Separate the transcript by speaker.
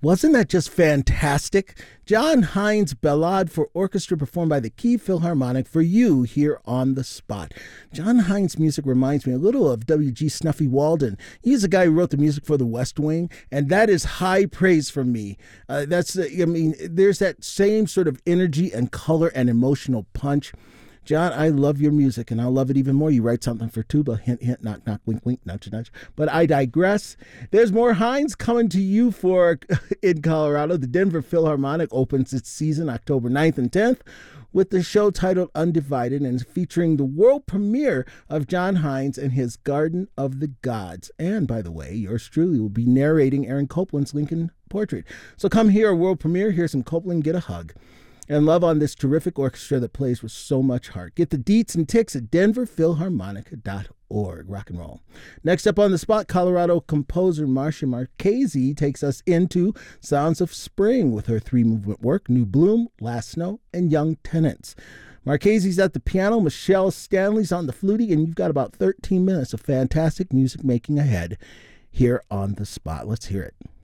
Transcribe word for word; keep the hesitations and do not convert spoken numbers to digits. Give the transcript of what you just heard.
Speaker 1: Wasn't that just fantastic? John Hines' Ballade for Orchestra performed by the Key Philharmonic for you here on The Spot. John Hines' music reminds me a little of W G Snuffy Walden. He's the guy who wrote the music for The West Wing, and that is high praise from me. Uh, that's, uh, I mean, there's that same sort of energy and color and emotional punch. John, I love your music, and I'll love it even more. You write something for tuba, hint, hint, knock, knock, wink, wink, nudge, nudge. But I digress. There's more Hines coming to you for in Colorado. The Denver Philharmonic opens its season October ninth and tenth with the show titled Undivided and featuring the world premiere of John Hines and his Garden of the Gods. And, by the way, yours truly will be narrating Aaron Copland's Lincoln portrait. So come here, a world premiere. Hear some Copland, get a hug, and love on this terrific orchestra that plays with so much heart. Get the deets and ticks at denver philharmonic dot org. Rock and roll. Next up on The Spot, Colorado composer Marcia Marchese takes us into Sounds of Spring with her three-movement work, New Bloom, Last Snow, and Young Tenants. Marchese's at the piano, Michelle Stanley's on the flutie, and you've got about thirteen minutes of fantastic music making ahead here on The Spot. Let's hear it.